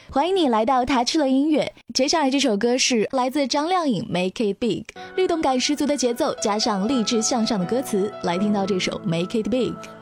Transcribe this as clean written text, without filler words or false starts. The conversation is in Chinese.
欢迎你来到他吃了音乐，接下来这首歌是来自张靓颖 Make It Big， 律动感十足的节奏加上励志向上的歌词，来听到这首 Make It Big。